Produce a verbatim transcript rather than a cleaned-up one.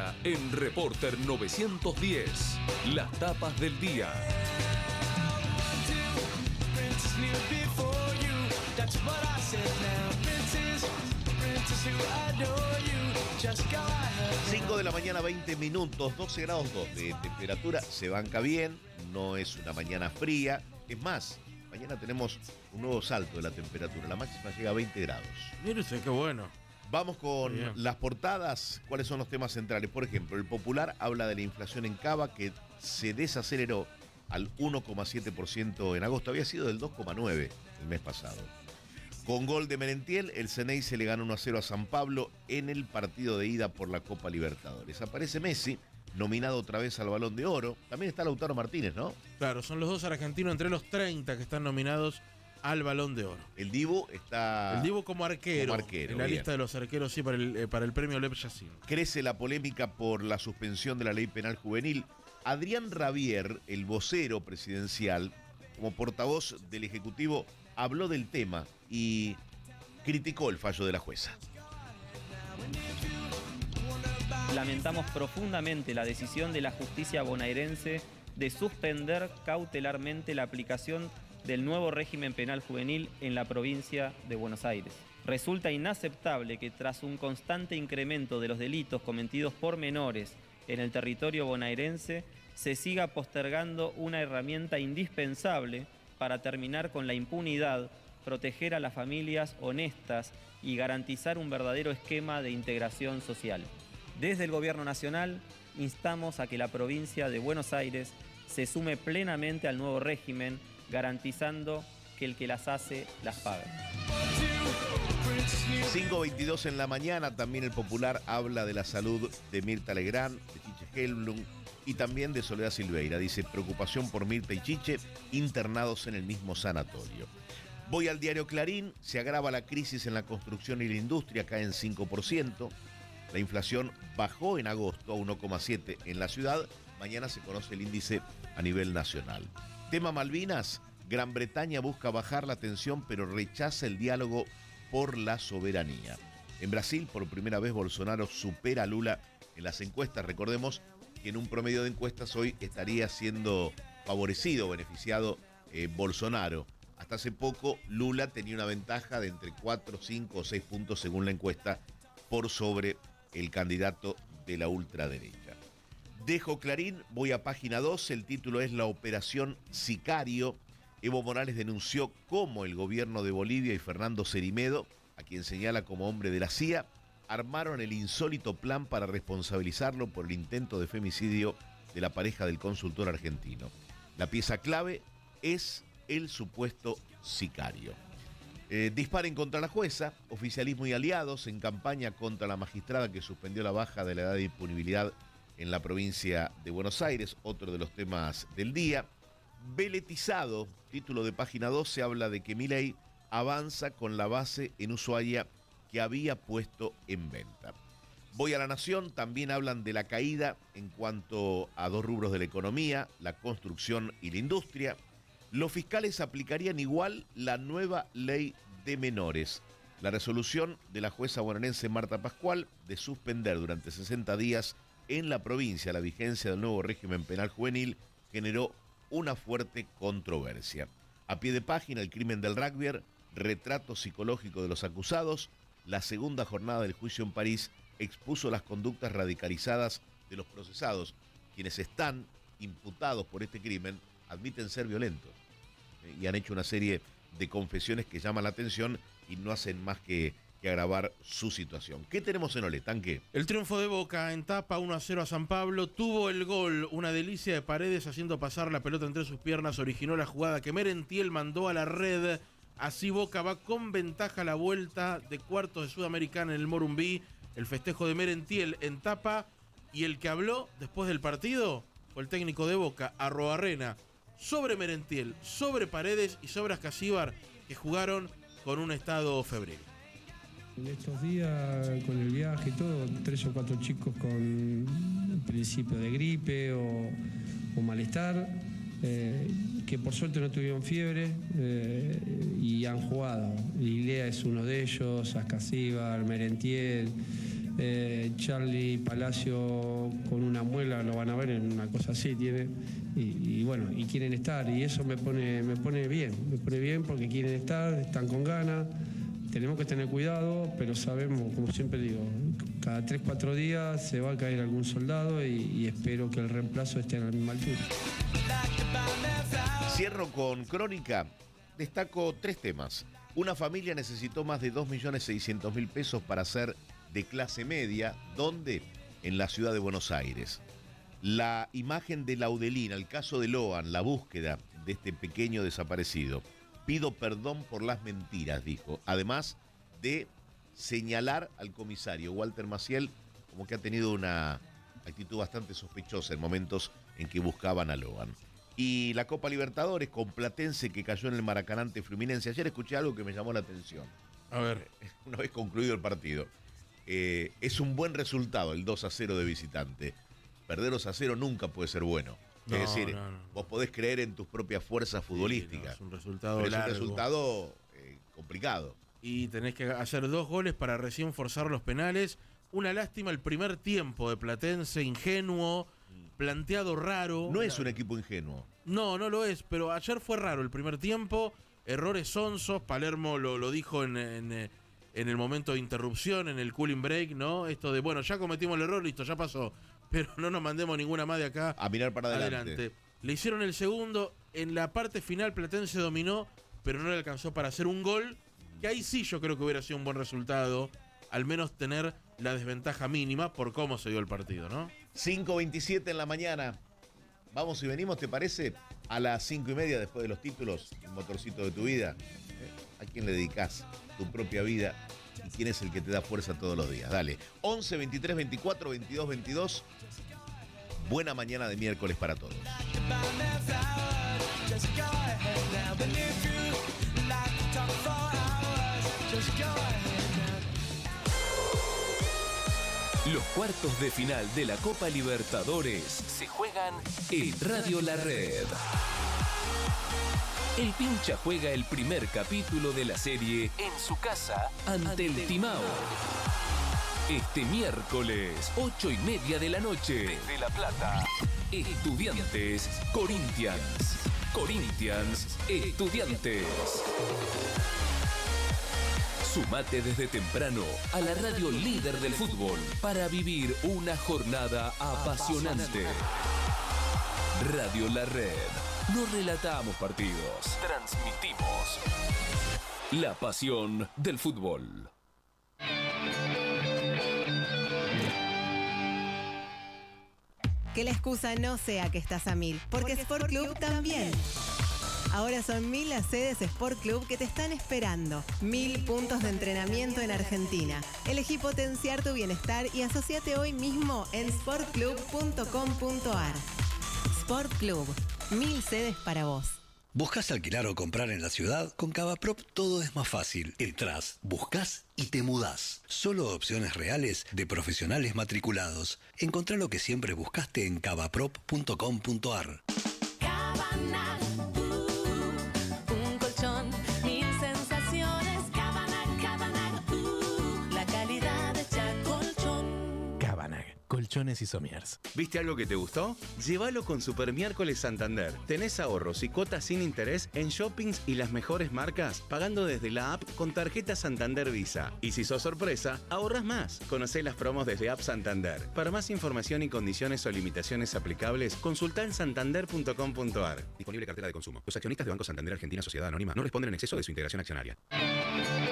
Ahora, en Reporter novecientos diez, las tapas del día. cinco de la mañana, veinte minutos, doce grados dos de temperatura, se banca bien, no es una mañana fría, es más, mañana tenemos un nuevo salto de la temperatura, la máxima llega a veinte grados. Mire usted, qué bueno. Vamos con las portadas, ¿cuáles son los temas centrales? Por ejemplo, el Popular habla de la inflación en Cava que se desaceleró al uno coma siete por ciento en agosto, había sido del dos coma nueve por ciento el mes pasado. Con gol de Merentiel, el Ceneice le ganó uno a cero a San Pablo en el partido de ida por la Copa Libertadores. Aparece Messi, nominado otra vez al Balón de Oro. También está Lautaro Martínez, ¿no? Claro, son los dos argentinos entre los treinta que están nominados al Balón de Oro. El Dibu está... El Dibu como arquero, como arquero en la bien. lista de los arqueros, sí, para el, eh, para el premio Lev Yassin. Crece la polémica por la suspensión de la ley penal juvenil. Adrián Rabier, el vocero presidencial, como portavoz del Ejecutivo, habló del tema y criticó el fallo de la jueza. Lamentamos profundamente la decisión de la justicia bonaerense de suspender cautelarmente la aplicación del nuevo régimen penal juvenil en la provincia de Buenos Aires. Resulta inaceptable que tras un constante incremento de los delitos cometidos por menores en el territorio bonaerense, se siga postergando una herramienta indispensable para terminar con la impunidad, proteger a las familias honestas y garantizar un verdadero esquema de integración social. Desde el Gobierno Nacional, instamos a que la provincia de Buenos Aires se sume plenamente al nuevo régimen, garantizando que el que las hace, las paga. cinco veintidós en la mañana, también el Popular habla de la salud de Mirta Legrand, de Chiche Helblum y también de Soledad Silveira. Dice, preocupación por Mirta y Chiche, internados en el mismo sanatorio. Voy al diario Clarín, se agrava la crisis en la construcción y la industria, cae en cinco por ciento. La inflación bajó en agosto a uno coma siete por ciento en la ciudad. Mañana se conoce el índice a nivel nacional. Tema Malvinas, Gran Bretaña busca bajar la tensión pero rechaza el diálogo por la soberanía. En Brasil, por primera vez, Bolsonaro supera a Lula en las encuestas. Recordemos que en un promedio de encuestas hoy estaría siendo favorecido, beneficiado eh, Bolsonaro. Hasta hace poco Lula tenía una ventaja de entre cuatro, cinco o seis puntos según la encuesta por sobre el candidato de la ultraderecha. Dejo Clarín, voy a página dos, el título es La Operación Sicario. Evo Morales denunció cómo el gobierno de Bolivia y Fernando Cerimedo, a quien señala como hombre de la C I A, armaron el insólito plan para responsabilizarlo por el intento de femicidio de la pareja del consultor argentino. La pieza clave es el supuesto sicario. Eh, disparen contra la jueza, oficialismo y aliados en campaña contra la magistrada que suspendió la baja de la edad de impunibilidad en la provincia de Buenos Aires, otro de los temas del día. Veletizado, título de página doce, habla de que Milei avanza con la base en Ushuaia que había puesto en venta. Voy a La Nación, también hablan de la caída en cuanto a dos rubros de la economía, la construcción y la industria. Los fiscales aplicarían igual la nueva ley de menores. La resolución de la jueza bonaerense Marta Pascual de suspender durante sesenta días en la provincia la vigencia del nuevo régimen penal juvenil generó una fuerte controversia. A pie de página, el crimen del rugby, retrato psicológico de los acusados. La segunda jornada del juicio en París expuso las conductas radicalizadas de los procesados. Quienes están imputados por este crimen admiten ser violentos eh, y han hecho una serie de confesiones que llaman la atención y no hacen más que, que agravar su situación. ¿Qué tenemos en Olé, Tanque? El triunfo de Boca en tapa uno a cero a San Pablo, tuvo el gol, una delicia de Paredes haciendo pasar la pelota entre sus piernas, originó la jugada que Merentiel mandó a la red. Así Boca va con ventaja a la vuelta de cuartos de Sudamericana en el Morumbí. El festejo de Merentiel en tapa, y el que habló después del partido fue el técnico de Boca, Arruabarrena, sobre Merentiel, sobre Paredes y sobre Ascasíbar, que jugaron con un estado febril. En estos días, con el viaje y todo, tres o cuatro chicos con principio de gripe o, o malestar, eh, que por suerte no tuvieron fiebre eh, y han jugado. Ilea es uno de ellos, Ascasíbar, Merentiel, Eh, Charlie Palacio con una muela, lo van a ver, en una cosa así tiene, y, y bueno, y quieren estar, y eso me pone, me pone bien, me pone bien porque quieren estar, están con ganas. Tenemos que tener cuidado, pero sabemos, como siempre digo, cada tres, cuatro días se va a caer algún soldado y, y espero que el reemplazo esté a la misma altura. Cierro con Crónica. Destaco tres temas. Una familia necesitó más de dos millones seiscientos mil pesos para ser de clase media. ¿Dónde? En la ciudad de Buenos Aires. La imagen de Laudelina, el caso de Loan, la búsqueda de este pequeño desaparecido. Pido perdón por las mentiras, dijo. Además de señalar al comisario Walter Maciel como que ha tenido una actitud bastante sospechosa en momentos en que buscaban a Loan. Y la Copa Libertadores con Platense que cayó en el Maracaná ante Fluminense. Ayer escuché algo que me llamó la atención. A ver. Una vez concluido el partido. Eh, es un buen resultado el dos a cero de visitante. Perder dos a cero nunca puede ser bueno. No, es decir, no, no. vos podés creer en tus propias fuerzas futbolísticas. Sí, no, es un resultado pero es largo. un resultado eh, complicado. Y tenés que hacer dos goles para recién forzar los penales. Una lástima el primer tiempo de Platense, ingenuo, planteado raro. No es un equipo ingenuo. No, no lo es, pero ayer fue raro el primer tiempo. Errores sonsos, Palermo lo, lo dijo en, en, en el momento de interrupción, en el cooling break, ¿no? Esto de, bueno, ya cometimos el error, listo, ya pasó. Pero no nos mandemos ninguna más de acá. A mirar para adelante. adelante. Le hicieron el segundo. En la parte final Platense dominó, pero no le alcanzó para hacer un gol. Que ahí sí yo creo que hubiera sido un buen resultado. Al menos tener la desventaja mínima por cómo se dio el partido, ¿no? cinco veintisiete en la mañana. Vamos y venimos, ¿te parece? A las cinco y media después de los títulos, el motorcito de tu vida. ¿A quién le dedicas tu propia vida? ¿Y quién es el que te da fuerza todos los días? Dale. once, veintitrés, veinticuatro, veintidós, veintidós. Buena mañana de miércoles para todos. Los cuartos de final de la Copa Libertadores se juegan en Radio La Red. El Pincha juega el primer capítulo de la serie en su casa ante el Timao. Este miércoles, ocho y media de la noche, desde La Plata. Estudiantes, Corinthians. Corinthians, Estudiantes. Sumate desde temprano a la radio líder del fútbol para vivir una jornada apasionante. Radio La Red. No relatamos partidos, transmitimos la pasión del fútbol. Que la excusa no sea que estás a mil, porque Sport Club también. Ahora son mil las sedes Sport Club que te están esperando. Mil puntos de entrenamiento en Argentina. Elegí potenciar tu bienestar y asociate hoy mismo en sport club punto com punto a r. Sport Club. Mil sedes para vos. ¿Buscas alquilar o comprar en la ciudad? Con Cavaprop todo es más fácil. Entrás, buscás y te mudás. Solo opciones reales de profesionales matriculados. Encontrá lo que siempre buscaste en cavaprop punto com punto a r. Cabanas, uh, un colchón, mil sensaciones. Cabanag, Cabanag, uh, la calidad hecha colchón. Cabanag, colchones y somiers. ¿Viste algo que te gustó? Llévalo con Super Miércoles Santander. Tenés ahorros y cuotas sin interés en shoppings y las mejores marcas, pagando desde la app con tarjeta Santander Visa. Y si sos sorpresa, ahorras más. Conocé las promos desde App Santander. Para más información y condiciones o limitaciones aplicables, consultá en santander punto com punto a r. Disponible cartera de consumo. Los accionistas de Banco Santander Argentina Sociedad Anónima no responden en exceso de su integración accionaria.